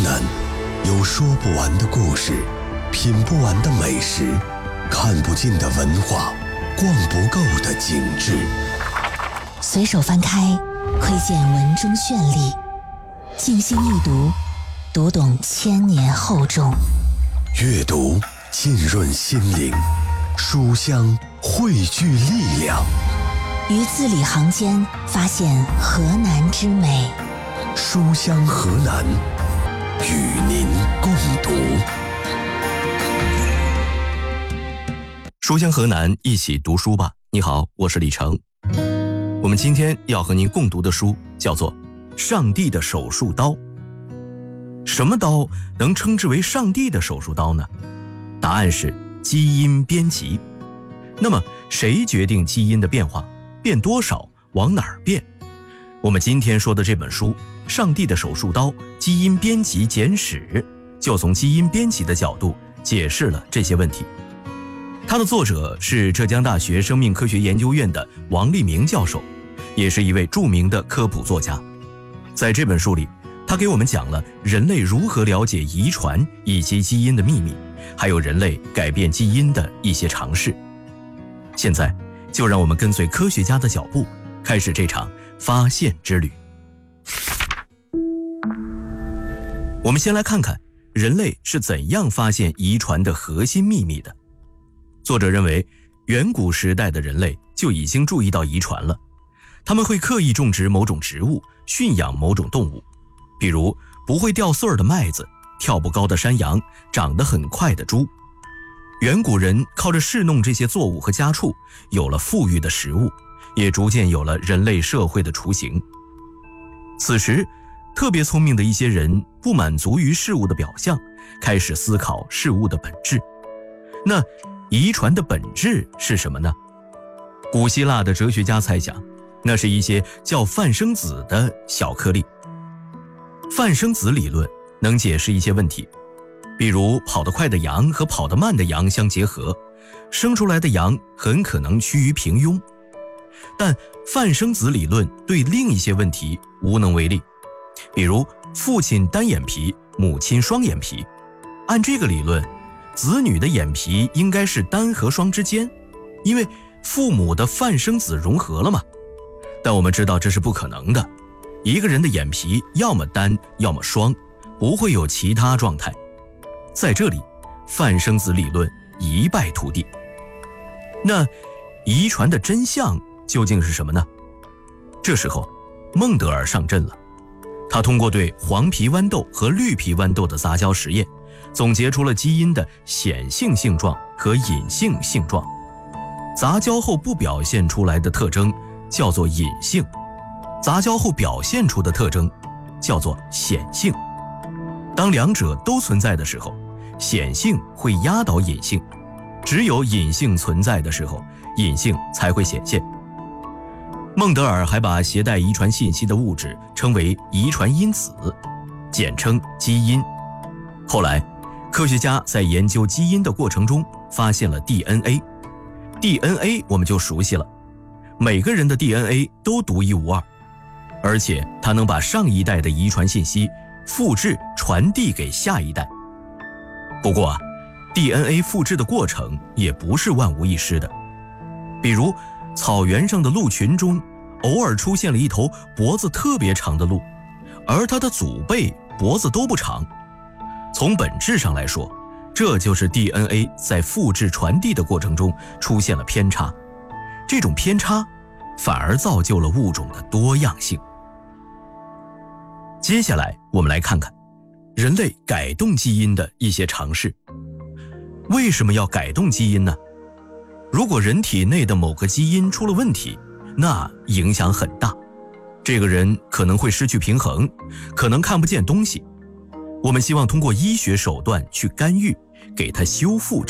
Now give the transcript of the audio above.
南，有说不完的故事，品不完的美食，看不尽的文化，逛不够的景致。 随手翻开，窥见文中绚丽；静心一读，读懂千年厚重。 阅读浸润心灵，书香汇聚力量。 于字里行间发现河南之美。 书香河南，与您共读。 书香河南，一起读书吧。你好，我是李成。我们今天要和您共读的书叫做《上帝的手术刀》。什么刀能称之为上帝的手术刀呢？答案是基因编辑。那么谁决定基因的变化？变多少？往哪儿变？我们今天说的这本书《上帝的手术刀：基因编辑简史》就从基因编辑的角度解释了这些问题。它的作者是浙江大学生命科学研究院的王立明教授，也是一位著名的科普作家。在这本书里，他给我们讲了人类如何了解遗传以及基因的秘密，还有人类改变基因的一些尝试。现在就让我们跟随科学家的脚步，开始这场发现之旅。我们先来看看人类是怎样发现遗传的核心秘密的。作者认为，远古时代的人类就已经注意到遗传了，他们会刻意种植某种植物，驯养某种动物，比如不会掉穗儿的麦子，跳不高的山羊，长得很快的猪。远古人靠着侍弄这些作物和家畜，有了富裕的食物，也逐渐有了人类社会的雏形。此时，特别聪明的一些人不满足于事物的表象，开始思考事物的本质。那遗传的本质是什么呢？古希腊的哲学家猜想，那是一些叫泛生子的小颗粒。泛生子理论能解释一些问题，比如跑得快的羊和跑得慢的羊相结合，生出来的羊很可能趋于平庸。但泛生子理论对另一些问题无能为力，比如父亲单眼皮，母亲双眼皮。按这个理论，子女的眼皮应该是单和双之间，因为父母的泛生子融合了嘛。但我们知道这是不可能的，一个人的眼皮要么单要么双，不会有其他状态。在这里，泛生子理论一败涂地。那遗传的真相究竟是什么呢？这时候，孟德尔上阵了。他通过对黄皮豌豆和绿皮豌豆的杂交实验，总结出了基因的显性性状和隐性性状。杂交后不表现出来的特征叫做隐性，杂交后表现出的特征叫做显性。当两者都存在的时候，显性会压倒隐性，只有隐性存在的时候，隐性才会显现。孟德尔还把携带遗传信息的物质称为遗传因子，简称基因。后来，科学家在研究基因的过程中发现了 DNA。DNA 我们就熟悉了，每个人的 DNA 都独一无二，而且它能把上一代的遗传信息复制传递给下一代。不过DNA 复制的过程也不是万无一失的，比如草原上的鹿群中偶尔出现了一头脖子特别长的鹿，而它的祖辈脖子都不长。从本质上来说，这就是 DNA 在复制传递的过程中出现了偏差，这种偏差反而造就了物种的多样性。接下来我们来看看人类改动基因的一些尝试。为什么要改动基因呢？如果人体内的某个基因出了问题，那影响很大，这个人可能会失去平衡，可能看不见东西。我们希望通过医学手段去干预，给他修复